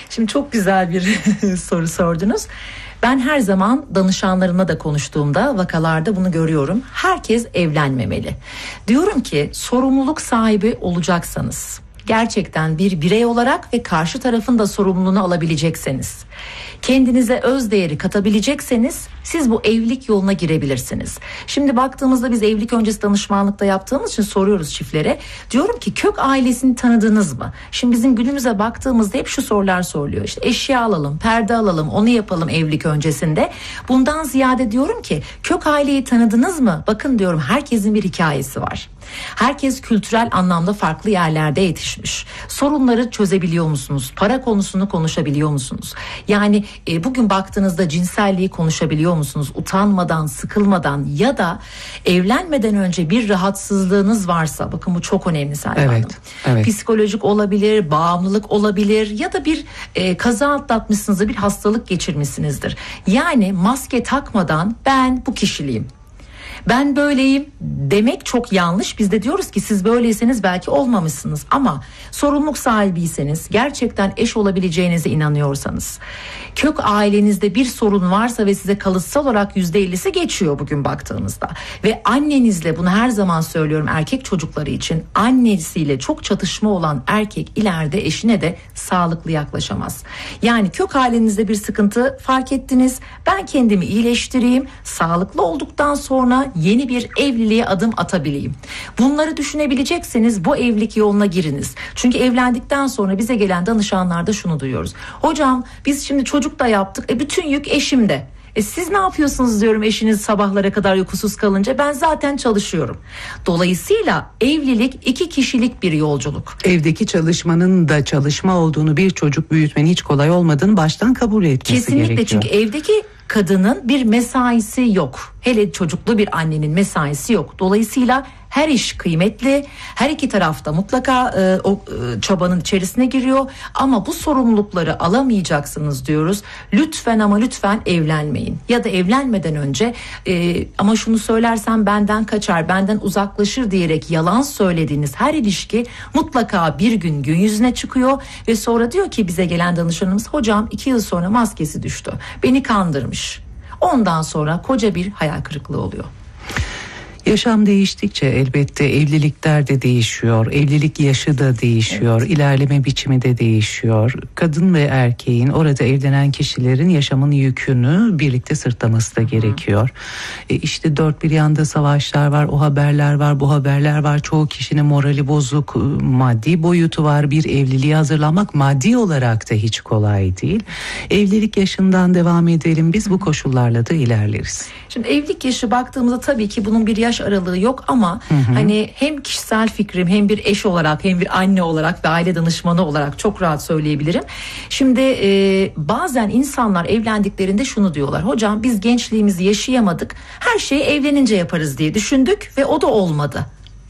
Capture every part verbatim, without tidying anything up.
Şimdi çok güzel bir soru sordunuz. Ben her zaman danışanlarımla da konuştuğumda, vakalarda bunu görüyorum. Herkes evlenmemeli. Diyorum ki sorumluluk sahibi olacaksanız, gerçekten bir birey olarak ve karşı tarafın da sorumluluğunu alabilecekseniz, kendinize özdeğeri katabilecekseniz siz bu evlilik yoluna girebilirsiniz. Şimdi baktığımızda biz evlilik öncesi danışmanlıkta yaptığımız için soruyoruz çiftlere. Diyorum ki kök ailesini tanıdınız mı? Şimdi bizim günümüze baktığımızda hep şu sorular soruluyor. İşte eşya alalım, perde alalım, onu yapalım evlilik öncesinde. Bundan ziyade diyorum ki kök aileyi tanıdınız mı? Bakın diyorum, herkesin bir hikayesi var. Herkes kültürel anlamda farklı yerlerde yetişmiş. Sorunları çözebiliyor musunuz? Para konusunu konuşabiliyor musunuz? Yani e, bugün baktığınızda cinselliği konuşabiliyor musunuz? Utanmadan, sıkılmadan ya da evlenmeden önce bir rahatsızlığınız varsa, bakın bu çok önemli Selma Hanım. Evet, evet. Psikolojik olabilir, bağımlılık olabilir ya da bir e, kaza atlatmışsınızdır, bir hastalık geçirmişsinizdir. Yani maske takmadan ben bu kişiliğim, ben böyleyim demek çok yanlış. Biz de diyoruz ki siz böyleyseniz belki olmamışsınız, ama sorumluluk sahibiyseniz, gerçekten eş olabileceğinize inanıyorsanız, kök ailenizde bir sorun varsa ve size kalıtsal olarak yüzde ellisi geçiyor bugün baktığımızda ve annenizle, bunu her zaman söylüyorum erkek çocukları için, annesiyle çok çatışma olan erkek ileride eşine de sağlıklı yaklaşamaz. Yani kök ailenizde bir sıkıntı fark ettiniz, ben kendimi iyileştireyim, sağlıklı olduktan sonra yeni bir evliliğe adım atabileyim. Bunları düşünebilecekseniz bu evlilik yoluna giriniz. Çünkü evlendikten sonra bize gelen danışanlarda şunu duyuyoruz. Hocam biz şimdi çocuk da yaptık. E bütün yük eşimde. E siz ne yapıyorsunuz diyorum, eşiniz sabahlara kadar uykusuz kalınca. Ben zaten çalışıyorum. Dolayısıyla evlilik iki kişilik bir yolculuk. Evdeki çalışmanın da çalışma olduğunu, bir çocuk büyütmenin hiç kolay olmadığını baştan kabul etmesi Kesinlikle, gerekiyor. çünkü evdeki kadının bir mesaisi yok. Hele çocuklu bir annenin mesaisi yok. Dolayısıyla her iş kıymetli. Her iki tarafta mutlaka e, o e, çabanın içerisine giriyor. Ama bu sorumlulukları alamayacaksınız diyoruz. Lütfen ama lütfen evlenmeyin. Ya da evlenmeden önce e, ama şunu söylersem benden kaçar, benden uzaklaşır diyerek yalan söylediğiniz her ilişki mutlaka bir gün gün yüzüne çıkıyor. Ve sonra diyor ki bize gelen danışanımız, hocam iki yıl sonra maskesi düştü, beni kandırmış. Ondan sonra koca bir hayal kırıklığı oluyor. Yaşam değiştikçe elbette evlilikler de değişiyor, evlilik yaşı da değişiyor, evet. İlerleme biçimi de değişiyor. Kadın ve erkeğin, orada evlenen kişilerin yaşamın yükünü birlikte sırtlaması da gerekiyor. E işte dört bir yanda savaşlar var, o haberler var, bu haberler var. Çoğu kişinin morali bozuk, maddi boyutu var. Bir evliliğe hazırlanmak maddi olarak da hiç kolay değil. Evlilik yaşından devam edelim, biz bu koşullarla da ilerleriz. Şimdi evlilik yaşı baktığımızda tabii ki bunun bir yaş aralığı yok, ama hı hı. hani hem kişisel fikrim, hem bir eş olarak, hem bir anne olarak ve aile danışmanı olarak çok rahat söyleyebilirim. Şimdi e, bazen insanlar evlendiklerinde şunu diyorlar: hocam biz gençliğimizi yaşayamadık, her şeyi evlenince yaparız diye düşündük ve o da olmadı.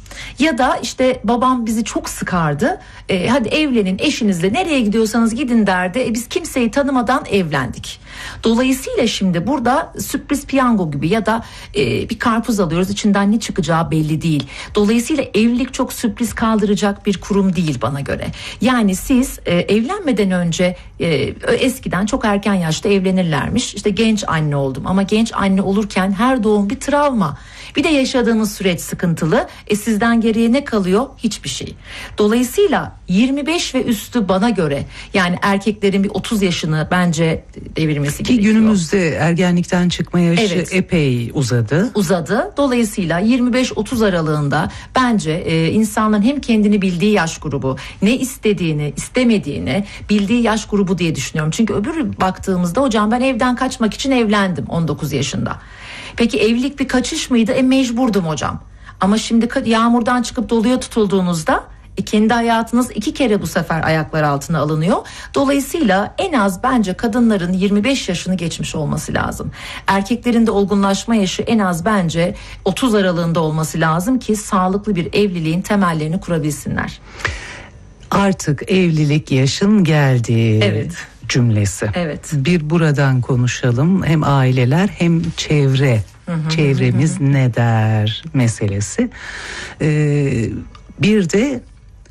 Ya da işte babam bizi çok sıkardı, e, hadi evlenin, eşinizle nereye gidiyorsanız gidin derdi, e, biz kimseyi tanımadan evlendik. Dolayısıyla şimdi burada sürpriz piyango gibi, ya da e, bir karpuz alıyoruz, içinden ne çıkacağı belli değil. Dolayısıyla evlilik çok sürpriz kaldıracak bir kurum değil bana göre. Yani siz e, evlenmeden önce e, eskiden çok erken yaşta evlenirlermiş. İşte genç anne oldum, ama genç anne olurken her doğum bir travma. Bir de yaşadığımız süreç sıkıntılı. E sizden geriye ne kalıyor? Hiçbir şey. Dolayısıyla yirmi beş ve üstü bana göre, yani erkeklerin bir otuz yaşını bence devirmesi ki gerekiyor. Günümüzde ergenlikten çıkma yaşı evet. epey uzadı. Uzadı. Dolayısıyla yirmi beş otuz aralığında bence e, insanların hem kendini bildiği yaş grubu, ne istediğini, istemediğini bildiği yaş grubu diye düşünüyorum. Çünkü öbürü baktığımızda, hocam ben evden kaçmak için evlendim on dokuz yaşında. Peki evlilik bir kaçış mıydı? E mecburdum hocam. Ama şimdi yağmurdan çıkıp doluya tutulduğunuzda e, kendi hayatınız iki kere bu sefer ayaklar altına alınıyor. Dolayısıyla en az bence kadınların yirmi beş yaşını geçmiş olması lazım. Erkeklerin de olgunlaşma yaşı en az bence otuz aralığında olması lazım ki sağlıklı bir evliliğin temellerini kurabilsinler. Artık evlilik yaşın geldi. Evet. Cümlesi. Evet. Bir buradan konuşalım. Hem aileler hem çevre. Hı hı, Çevremiz hı hı. ne der meselesi. Ee, bir de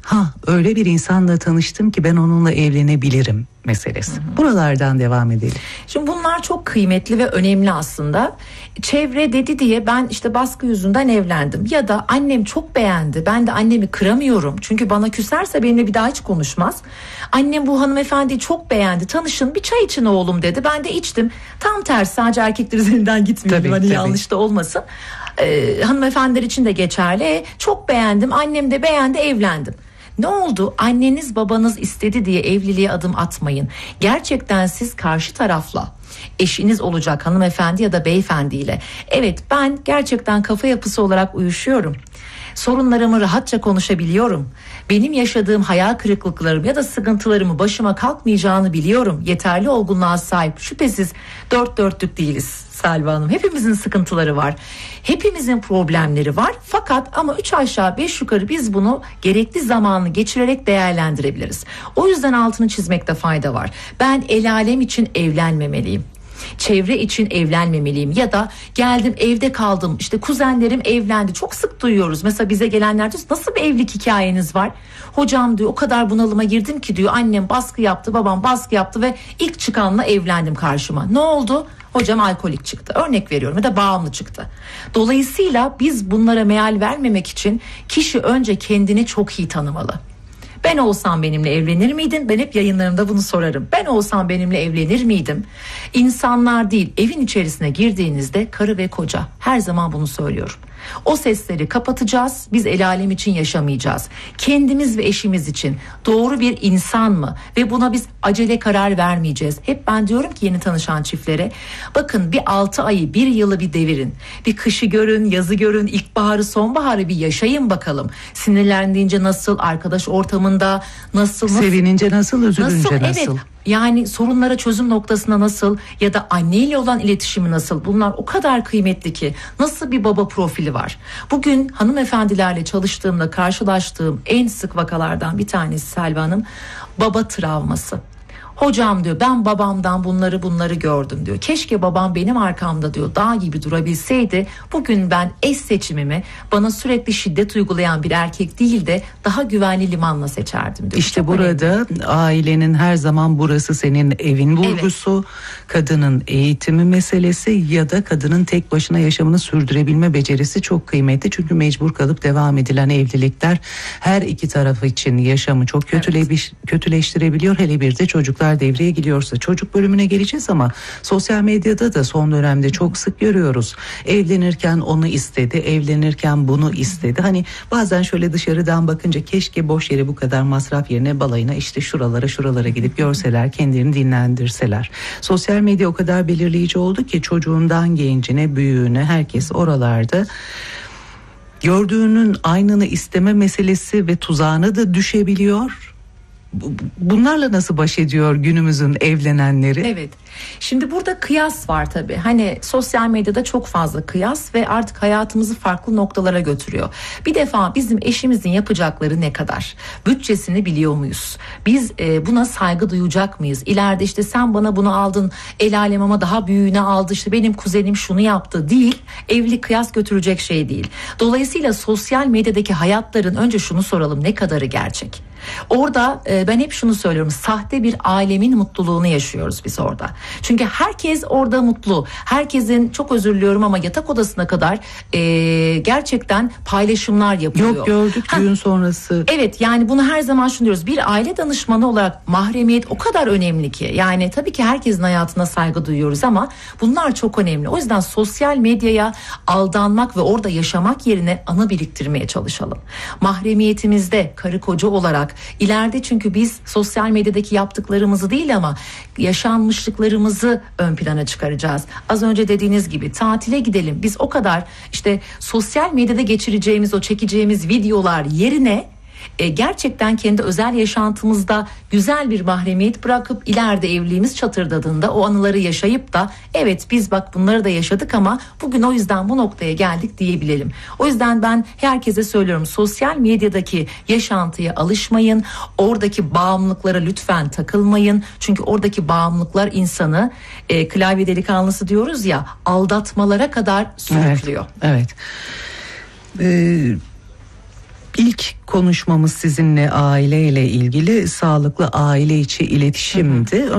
Ha, öyle bir insanla tanıştım ki ben onunla evlenebilirim meselesi. Hı hı. Buralardan devam edelim. Şimdi bunlar çok kıymetli ve önemli aslında. Çevre dedi diye ben işte baskı yüzünden evlendim. Ya da annem çok beğendi. Ben de annemi kıramıyorum. Çünkü bana küserse benimle bir daha hiç konuşmaz. Annem bu hanımefendiyi çok beğendi. Tanışın, bir çay için oğlum dedi. Ben de içtim. Tam tersi, sadece erkekler üzerinden gitmiyorum. Hani yanlış da olmasın. Ee, hanımefendiler için de geçerli. Çok beğendim. Annem de beğendi, evlendim. Ne oldu? Anneniz babanız istedi diye evliliğe adım atmayın. Gerçekten siz karşı tarafla, eşiniz olacak hanımefendi ya da beyefendiyle, evet ben gerçekten kafa yapısı olarak uyuşuyorum, sorunlarımı rahatça konuşabiliyorum, benim yaşadığım hayal kırıklıklarım ya da sıkıntılarımı başıma kalkmayacağını biliyorum, yeterli olgunluğa sahip, şüphesiz dört dörtlük değiliz Selva Hanım. Hepimizin sıkıntıları var. Hepimizin problemleri var. Fakat ama üç aşağı beş yukarı biz bunu gerekli zamanı geçirerek değerlendirebiliriz. O yüzden altını çizmekte fayda var. Ben el alem için evlenmemeliyim. Çevre için evlenmemeliyim ya da geldim evde kaldım, işte kuzenlerim evlendi, çok sık duyuyoruz. Mesela bize gelenler diyor, nasıl bir evlilik hikayeniz var? Hocam diyor, o kadar bunalıma girdim ki diyor, annem baskı yaptı, babam baskı yaptı ve ilk çıkanla evlendim karşıma. Ne oldu? Hocam alkolik çıktı, örnek veriyorum, ya da bağımlı çıktı. Dolayısıyla biz bunlara meal vermemek için kişi önce kendini çok iyi tanımalı. Ben olsam benimle evlenir miydin? Ben hep yayınlarımda bunu sorarım. Ben olsam benimle evlenir miydim? İnsanlar değil, evin içerisine girdiğinizde karı ve koca, her zaman bunu söylüyorum. O sesleri kapatacağız. Biz el alem için yaşamayacağız. Kendimiz ve eşimiz için doğru bir insan mı? Ve buna biz acele karar vermeyeceğiz. Hep ben diyorum ki yeni tanışan çiftlere, bakın bir altı ayı, bir yılı bir devirin. Bir kışı görün, yazı görün, ilkbaharı, sonbaharı bir yaşayın bakalım. Sinirlendiğince nasıl, arkadaş ortamında nasıl, nasıl sevinince nasıl, üzülünce nasıl? nasıl? Evet. Yani sorunlara çözüm noktasına nasıl ya da anneyle olan iletişimi nasıl, bunlar o kadar kıymetli ki. Nasıl bir baba profili var? Bugün hanımefendilerle çalıştığımda karşılaştığım en sık vakalardan bir tanesi Selva Hanım, baba travması. Hocam diyor, ben babamdan bunları bunları gördüm diyor. Keşke babam benim arkamda diyor dağ gibi durabilseydi. Bugün ben eş seçimimi bana sürekli şiddet uygulayan bir erkek değil de daha güvenli limanla seçerdim diyor. İşte çok burada önemli. Ailenin her zaman burası senin evin vurgusu, evet. Kadının eğitimi meselesi ya da kadının tek başına yaşamını sürdürebilme becerisi çok kıymetli. Çünkü mecbur kalıp devam edilen evlilikler her iki taraf için yaşamı çok kötüle- evet. kötüleştirebiliyor. Hele bir de çocuklar devreye giriyorsa. Çocuk bölümüne geleceğiz ama sosyal medyada da son dönemde çok sık görüyoruz. Evlenirken onu istedi, evlenirken bunu istedi. Hani bazen şöyle dışarıdan bakınca keşke boş yere bu kadar masraf yerine balayına işte şuralara şuralara gidip görseler, kendilerini dinlendirseler. Sosyal medya o kadar belirleyici oldu ki çocuğundan gencine, büyüğüne herkes oralarda. Gördüğünün aynını isteme meselesi ve tuzağına da düşebiliyor. Bunlarla nasıl baş ediyor günümüzün evlenenleri? Evet. Şimdi burada kıyas var tabii. Hani sosyal medyada çok fazla kıyas ve artık hayatımızı farklı noktalara götürüyor. Bir defa bizim eşimizin yapacakları ne kadar? Bütçesini biliyor muyuz? Biz e, buna saygı duyacak mıyız? İleride işte sen bana bunu aldın, el alem ama daha büyüğüne aldı, işte benim kuzenim şunu yaptı değil. Evlilik kıyas götürecek şey değil. Dolayısıyla sosyal medyadaki hayatların önce şunu soralım, ne kadarı gerçek? Orada e, ben hep şunu söylüyorum, sahte bir ailemin mutluluğunu yaşıyoruz biz orada. Çünkü herkes orada mutlu. Herkesin, çok özür diliyorum ama yatak odasına kadar e, gerçekten paylaşımlar yapılıyor. Yok, gördük ha, düğün sonrası. Evet, yani bunu her zaman şunu diyoruz. Bir aile danışmanı olarak mahremiyet o kadar önemli ki. Yani tabii ki herkesin hayatına saygı duyuyoruz ama bunlar çok önemli. O yüzden sosyal medyaya aldanmak ve orada yaşamak yerine anı biriktirmeye çalışalım. Mahremiyetimizde karı koca olarak ileride, çünkü biz sosyal medyadaki yaptıklarımızı değil ama yaşanmışlıklarımızı ön plana çıkaracağız. Az önce dediğiniz gibi tatile gidelim. Biz o kadar işte sosyal medyada geçireceğimiz o çekeceğimiz videolar yerine E, gerçekten kendi özel yaşantımızda güzel bir mahremiyet bırakıp ileride evliliğimiz çatırdadığında o anıları yaşayıp da evet biz bak bunları da yaşadık ama bugün o yüzden bu noktaya geldik diyebilelim. O yüzden ben herkese söylüyorum, sosyal medyadaki yaşantıya alışmayın. Oradaki bağımlılıklara lütfen takılmayın. Çünkü oradaki bağımlılıklar insanı e, klavye delikanlısı diyoruz ya, aldatmalara kadar sürüklüyor. Evet. Evet. Ee, İlk konuşmamız sizinle aileyle ilgili, sağlıklı aile içi iletişimdi. Hı hı.